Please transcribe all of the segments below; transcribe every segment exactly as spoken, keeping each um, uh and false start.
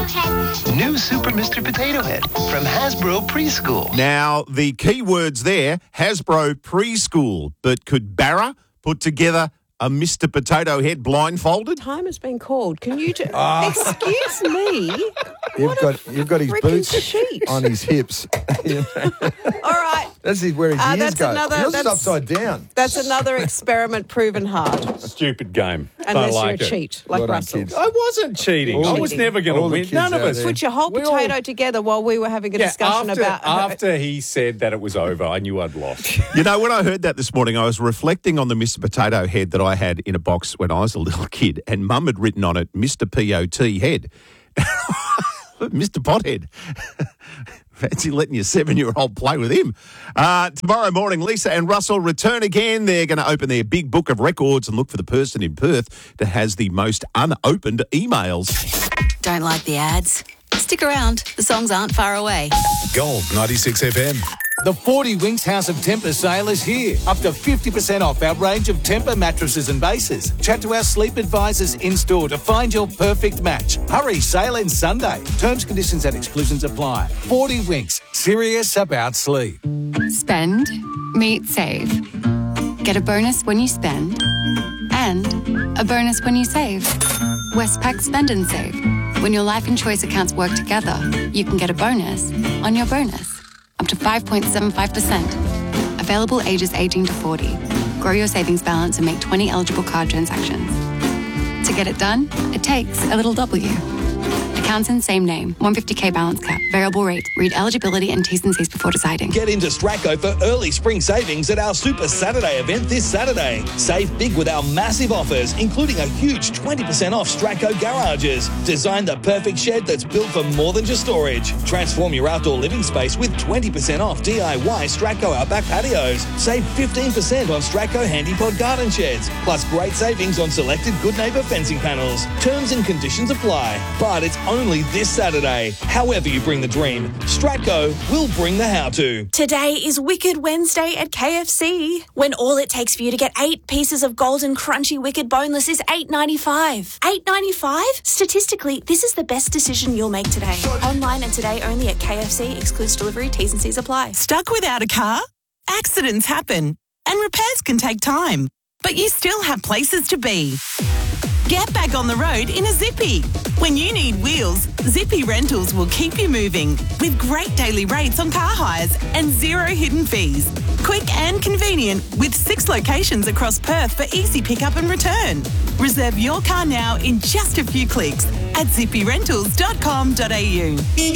Head. New Super Mister Potato Head from Hasbro Preschool. Now, the key words there, Hasbro Preschool. But could Barra put together a Mister Potato Head blindfolded? Time has been called. Can you... T- oh. Excuse me? You've got you've got his boots cheat. on his hips. All right. That's where his uh, ears that's go. Another, Yours that's, is upside down. That's another experiment proven hard. Stupid game. Unless like you're a it. cheat, like Well done, Russell. kids. I wasn't cheating. All I was cheating. never going to All the win. kids None of out us. there. Put your whole We potato all- together while we were having a Yeah, discussion after, about... after he said that it was over, I knew I'd lost. You know, when I heard that this morning, I was reflecting on the Mister Potato Head that I had in a box when I was a little kid, and Mum had written on it, Mister P O T Head. Mister Pothead. Fancy letting your seven-year-old play with him. Uh, tomorrow morning, Lisa and Russell return again. They're going to open their big book of records and look for the person in Perth that has the most unopened emails. Don't like the ads? Stick around. The songs aren't far away. Gold ninety-six F M. The forty Winks House of Tempur sale is here. Up to fifty percent off our range of Tempur mattresses and bases. Chat to our sleep advisors in-store to find your perfect match. Hurry, sale ends Sunday. Terms, conditions and exclusions apply. forty Winks. Serious about sleep. Spend, meet, save. Get a bonus when you spend and a bonus when you save. Westpac Spend and Save. When your life and choice accounts work together, you can get a bonus on your bonus. Up to five point seven five percent. Available ages eighteen to forty. Grow your savings balance and make twenty eligible card transactions. To get it done, it takes a little W. Accounts in same name. one hundred fifty K balance cap. Variable rate. Read eligibility and T's and C's before deciding. Get into Stratco for early spring savings at our Super Saturday event this Saturday. Save big with our massive offers, including a huge twenty percent off Stratco garages. Design the perfect shed that's built for more than just storage. Transform your outdoor living space with twenty percent off D I Y Stratco Outback patios. Save fifteen percent on Stratco Handypod garden sheds. Plus great savings on selected Good Neighbour fencing panels. Terms and conditions apply. But it's only this Saturday. However you bring the dream, Stratco will bring the how-to. Today is Wicked Wednesday at K F C, when all it takes for you to get eight pieces of golden crunchy Wicked boneless is eight dollars ninety-five. eight dollars ninety-five? Statistically, this is the best decision you'll make today. Online and today only at K F C. Excludes delivery. T's and C's apply. Stuck without a car? Accidents happen, and repairs can take time, but you still have places to be. Get back on the road in a Zippy. When you need wheels, Zippy Rentals will keep you moving with great daily rates on car hires and zero hidden fees. Quick and convenient with six locations across Perth for easy pickup and return. Reserve your car now in just a few clicks at zippy rentals dot com dot a u.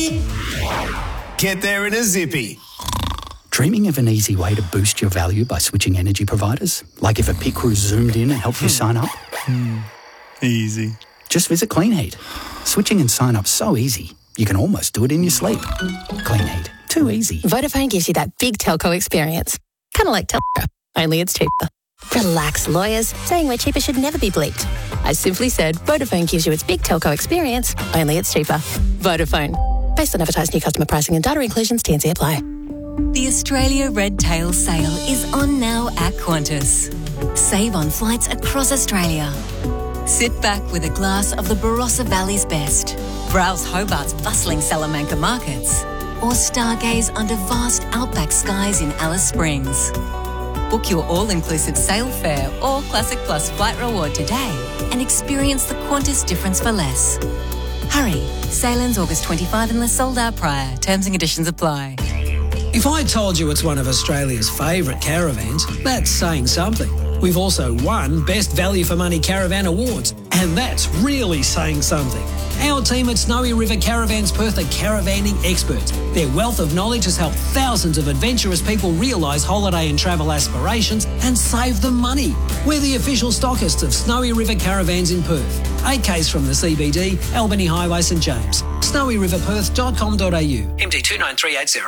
Get there in a Zippy. Dreaming of an easy way to boost your value by switching energy providers? Like if a pit crew zoomed in and helped you sign up? Hmm. Easy. Just visit Clean Heat. Switching and sign up so easy, you can almost do it in your sleep. Clean Heat. Too easy. Vodafone gives you that big telco experience. Kind of like Telco, only it's cheaper. Relax, lawyers. Saying we're cheaper should never be bleeped. I simply said Vodafone gives you its big telco experience, only it's cheaper. Vodafone. Based on advertised new customer pricing and data inclusions, T and C apply. The Australia Red Tail sale is on now at Qantas. Save on flights across Australia. Sit back with a glass of the Barossa Valley's best. Browse Hobart's bustling Salamanca markets. Or stargaze under vast outback skies in Alice Springs. Book your all-inclusive sail fare or Classic Plus flight reward today and experience the Qantas difference for less. Hurry, sail ends August twenty-fifth unless sold out prior. Terms and conditions apply. If I told you it's one of Australia's favourite caravans, that's saying something. We've also won Best Value for Money Caravan Awards, and that's really saying something. Our team at Snowy River Caravans Perth are caravanning experts. Their wealth of knowledge has helped thousands of adventurous people realise holiday and travel aspirations and save them money. We're the official stockists of Snowy River Caravans in Perth. eight k's from the C B D, Albany Highway, St James. snowy river perth dot com dot a u. M D two nine three eight zero.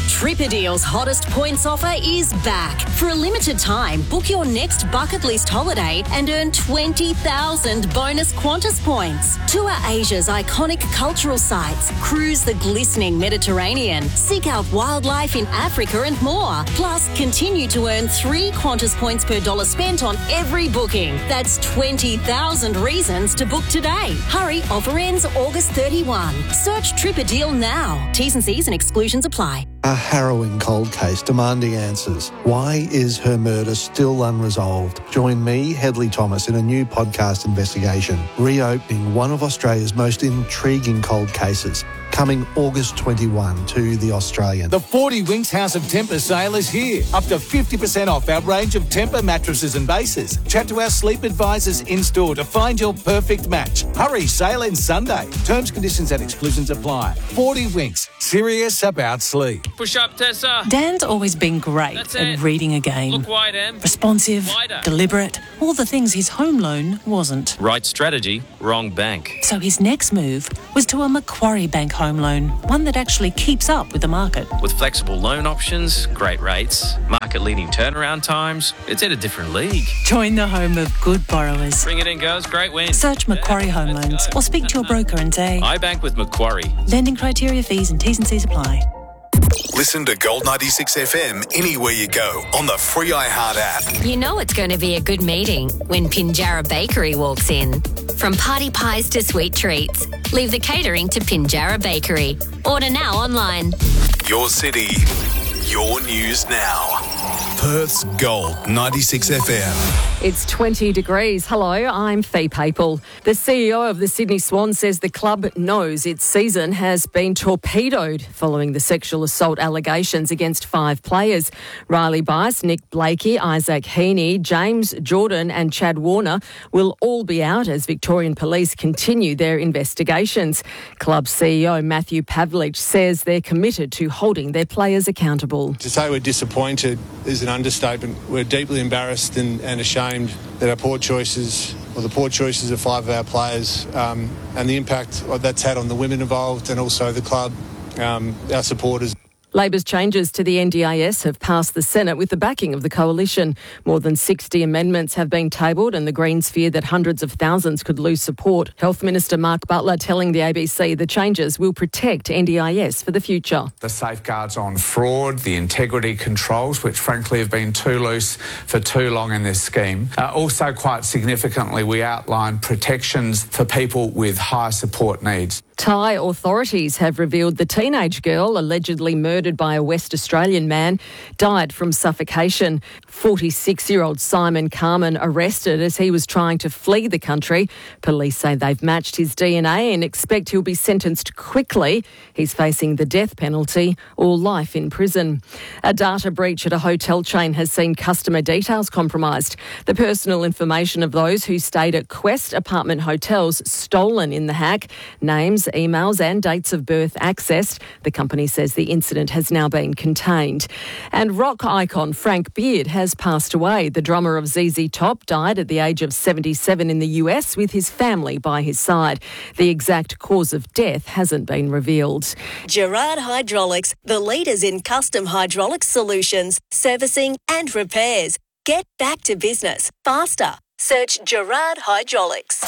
Tripadeal's hottest points offer is back. For a limited time, book your next bucket list holiday and earn twenty thousand bonus Qantas points. Tour Asia's iconic cultural sites, cruise the glistening Mediterranean, seek out wildlife in Africa and more. Plus, continue to earn three Qantas points per dollar spent on every booking. That's twenty thousand reasons to book today. Hurry, offer ends August thirty-first. Search Tripadeal now. T's and C's and exclusions apply. A harrowing cold case demanding answers. Why is her murder still unresolved? Join me, Hedley Thomas, in a new podcast investigation, reopening one of Australia's most intriguing cold cases, coming August twenty-first to The Australian. The forty Winks House of Temper sale is here. Up to fifty percent off our range of Temper mattresses and bases. Chat to our sleep advisors in-store to find your perfect match. Hurry, sale ends Sunday. Terms, conditions and exclusions apply. forty Winks, serious about sleep. Push up, Tessa. Dan's always been great That's at it. reading a game. Look wide, Em. Responsive, Wider. deliberate, all the things his home loan wasn't. Right strategy, wrong bank. So his next move was to a Macquarie Bank home loan, one that actually keeps up with the market. With flexible loan options, great rates, market-leading turnaround times, it's in a different league. Join the home of good borrowers. Bring it in, girls. Great win. Search Macquarie Home Loans or speak to your broker and say, I bank with Macquarie. lending criteria, fees and T's and C's apply. Listen to Gold ninety-six F M anywhere you go on the free iHeart app. You know it's going to be a good meeting when Pinjarra Bakery walks in. From party pies to sweet treats, leave the catering to Pinjarra Bakery. Order now online. Your city, your news now. Perth's Gold ninety-six F M. It's twenty degrees. Hello, I'm Fee Papel. The C E O of the Sydney Swans says the club knows its season has been torpedoed following the sexual assault allegations against five players. Riley Bice, Nick Blakey, Isaac Heaney, James Jordan and Chad Warner will all be out as Victorian Police continue their investigations. Club C E O Matthew Pavlich says they're committed to holding their players accountable. To say we're disappointed is an understatement. We're deeply embarrassed and, and ashamed that our poor choices, or the poor choices of five of our players, um, and the impact that's had on the women involved and also the club, um, our supporters. Labor's changes to the N D I S have passed the Senate with the backing of the coalition. More than sixty amendments have been tabled and the Greens fear that hundreds of thousands could lose support. Health Minister Mark Butler telling the A B C the changes will protect N D I S for the future. The safeguards on fraud, the integrity controls, which frankly have been too loose for too long in this scheme. Uh, also, quite significantly, we outline protections for people with high support needs. Thai authorities have revealed the teenage girl allegedly murdered by a West Australian man died from suffocation. forty-six-year-old Simon Carman arrested as he was trying to flee the country. Police say they've matched his D N A and expect he'll be sentenced quickly. He's facing the death penalty or life in prison. A data breach at a hotel chain has seen customer details compromised. The personal information of those who stayed at Quest apartment hotels stolen in the hack. Names, emails and dates of birth accessed. The company says the incident has now been contained. And rock icon Frank Beard has passed away. The drummer of Z Z Top died at the age of seventy-seven in the U S with his family by his side. The exact cause of death hasn't been revealed. Gerard Hydraulics, the leaders in custom hydraulic solutions, servicing and repairs. Get back to business faster. Search Gerard Hydraulics.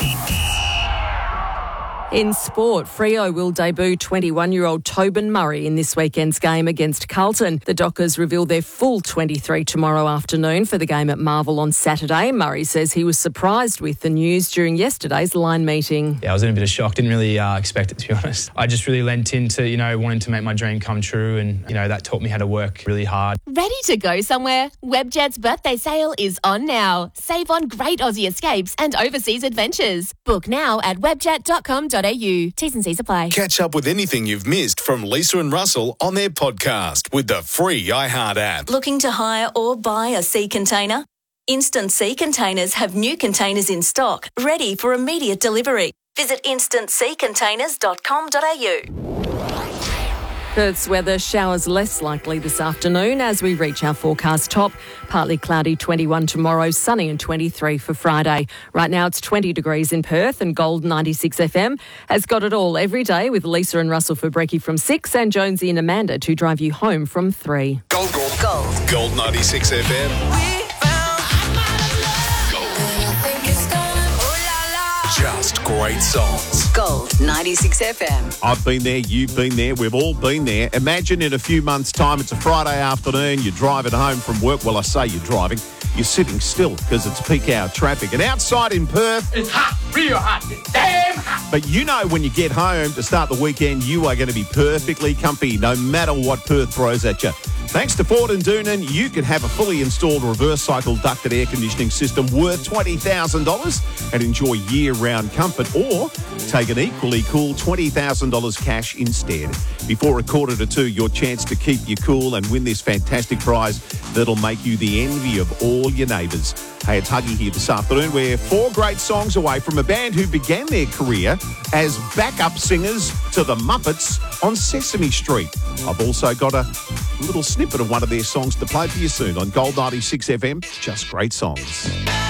In sport, Freo will debut twenty-one-year-old Tobin Murray in this weekend's game against Carlton. The Dockers reveal their full twenty-three tomorrow afternoon for the game at Marvel on Saturday. Murray says he was surprised with the news during yesterday's line meeting. Yeah, I was in a bit of shock. Didn't really uh, expect it, to be honest. I just really lent into, you know, wanting to make my dream come true, and, you know, that taught me how to work really hard. Ready to go somewhere? Webjet's birthday sale is on now. Save on great Aussie escapes and overseas adventures. Book now at webjet dot com dot a u. T's and C's apply. Catch up with anything you've missed from Lisa and Russell on their podcast with the free iHeart app. Looking to hire or buy a sea container? Instant Sea Containers have new containers in stock, ready for immediate delivery. Visit instant sea containers dot com dot a u. Perth's weather, showers less likely this afternoon as we reach our forecast top. Partly cloudy, twenty-one tomorrow, sunny and twenty-three for Friday. Right now it's twenty degrees in Perth, and Gold ninety-six F M has got it all every day with Lisa and Russell for Brekkie from six and Jonesy and Amanda to drive you home from three. Gold, gold, gold. Gold ninety-six F M. Just great songs. Gold ninety-six F M. I've been there, you've been there, we've all been there. Imagine in a few months' time, it's a Friday afternoon, you're driving home from work. Well, I say you're driving, you're sitting still because it's peak hour traffic. And outside in Perth, it's hot, real hot, it's damn hot. But you know when you get home to start the weekend, you are going to be perfectly comfy no matter what Perth throws at you. Thanks to Ford and Doonan, you can have a fully installed reverse cycle ducted air conditioning system worth twenty thousand dollars and enjoy year-round comfort, or take an equally cool twenty thousand dollars cash instead. Before a quarter to two, your chance to keep you cool and win this fantastic prize that'll make you the envy of all your neighbours. Hey, it's Huggy here this afternoon. We're four great songs away from a band who began their career as backup singers to the Muppets on Sesame Street. I've also got a little snippet of one of their songs to play for you soon on Gold ninety-six F M. Just great songs.